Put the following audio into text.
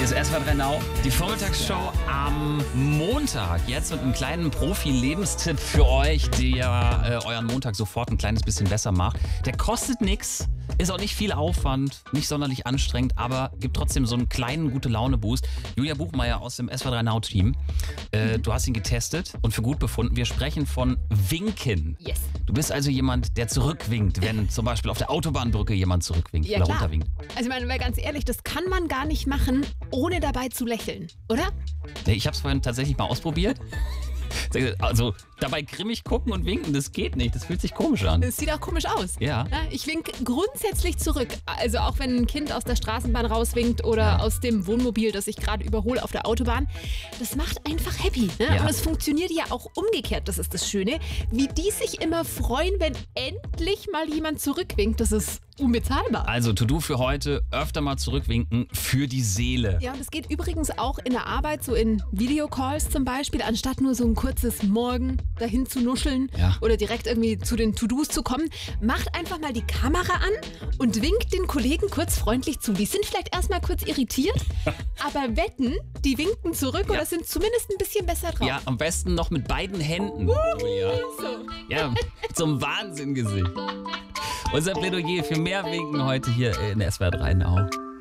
Hier ist SWR 3 Now, die Vormittagsshow am Montag. Jetzt mit einem kleinen Profi-Lebenstipp für euch, der euren Montag sofort ein kleines bisschen besser macht. Der kostet nichts, ist auch nicht viel Aufwand, nicht sonderlich anstrengend, aber gibt trotzdem so einen kleinen Gute-Laune-Boost. Julia Buchmeier aus dem SWR 3 Now-Team, du hast ihn getestet und für gut befunden. Wir sprechen von Winken. Yes. Du bist also jemand, der zurückwinkt, wenn zum Beispiel auf der Autobahnbrücke jemand zurückwinkt oder runterwinkt. Also ich meine, weil ganz ehrlich, das kann man gar nicht machen, ohne dabei zu lächeln, oder? Nee, ich habe es vorhin tatsächlich mal ausprobiert. Also dabei grimmig gucken und winken, das geht nicht. Das fühlt sich komisch an. Das sieht auch komisch aus. Ja. Ich winke grundsätzlich zurück. Also auch wenn ein Kind aus der Straßenbahn rauswinkt oder aus dem Wohnmobil, das ich gerade überhole auf der Autobahn. Das macht einfach happy. Ne? Ja. Und es funktioniert ja auch umgekehrt. Das ist das Schöne. Wie die sich immer freuen, wenn endlich mal jemand zurückwinkt. Das ist unbezahlbar. Also To-Do für heute, öfter mal zurückwinken für die Seele. Ja, und es geht übrigens auch in der Arbeit, so in Videocalls zum Beispiel, anstatt nur so ein kurzes Morgen dahin zu nuscheln oder direkt irgendwie zu den To-Dos zu kommen. Macht einfach mal die Kamera an und winkt den Kollegen kurz freundlich zu. Die sind vielleicht erstmal kurz irritiert, aber wetten, die winken zurück oder sind zumindest ein bisschen besser drauf. Ja, am besten noch mit beiden Händen. Julia. So. Ja, zum Wahnsinngesicht. Unser Plädoyer für mehr Winken heute hier in SWR 3 Now.